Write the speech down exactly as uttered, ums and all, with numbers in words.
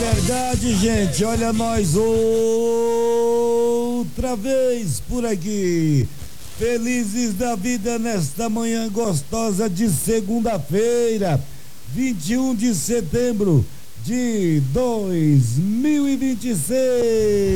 verdade, gente. Olha nós outra vez por aqui. Felizes da vida nesta manhã gostosa de segunda-feira, vinte e um de setembro de dois mil e vinte e seis.